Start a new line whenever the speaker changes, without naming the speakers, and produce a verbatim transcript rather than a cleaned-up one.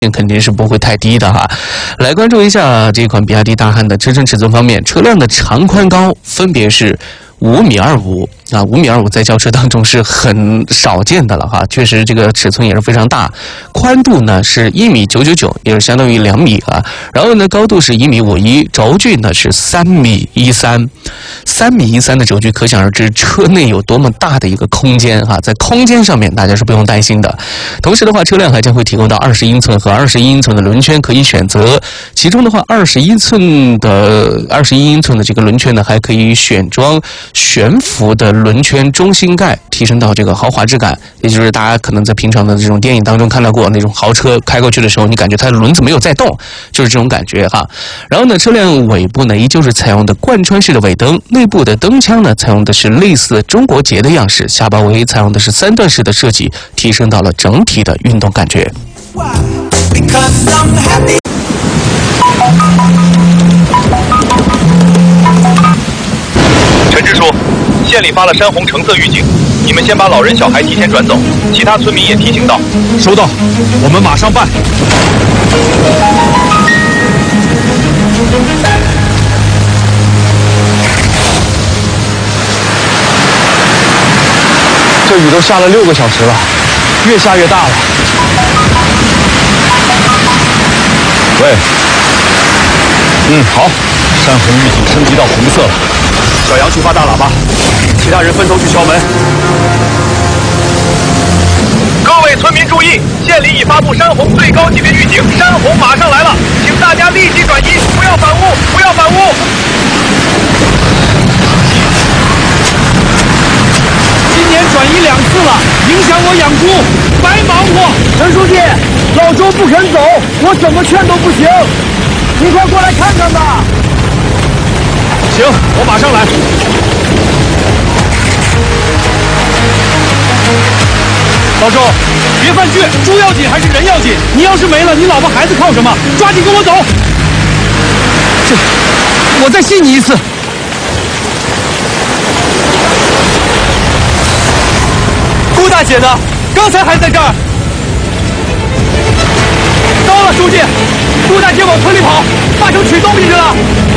肯定是不会太低的哈。来关注一下这款比亚迪大汉的车身尺寸方面，车辆的长宽高分别是五米二五啊，五米二五在轿车当中是很少见的了哈，确实这个尺寸也是非常大。宽度呢是一米九九九，也是相当于两米啊。然后呢，高度是一米五一，轴距呢是三米一三，三米一三的轴距，可想而知车内有多么大的一个空间哈，在空间上面大家是不用担心的。同时的话，车辆还将会提供到二十英寸和二十一英寸的轮圈可以选择，其中的话，二十一寸的二十一英寸的这个轮圈呢，还可以选装悬浮的轮圈中心盖，提升到这个豪华质感，也就是大家可能在平常的这种电影当中看到过那种豪车开过去的时候，你感觉它的轮子没有在动，就是这种感觉哈。然后呢，车辆尾部呢依旧是采用的贯穿式的尾灯，内部的灯腔呢采用的是类似中国结的样式，下巴围采用的是三段式的设计，提升到了整体的运动感觉。
陈支书，县里发了山洪橙色预警，你们先把老人小孩提前转走，其他村民也提醒到。
收到，我们马上办。这雨都下了六个小时了，越下越大了。喂，嗯，好，山洪预警升级到红色了。小杨去发大喇叭，其他人分头去敲门。
各位村民注意，县里已发布山洪最高级别预警，山洪马上来了，请大家立即转移，不要反屋，不要反屋。
今年转移两次了，影响我养猪，白忙活。陈书记，老周不肯走，我怎么劝都不行，你快过来看看吧。行，我马上来。老周，别犯倔，猪要紧还是人要紧？你要是没了，你老婆孩子靠什么？抓紧跟我走。这，我再信你一次。顾大姐呢？刚才还在这儿。糟了，书记，顾大姐往村里跑，八成取东西去了。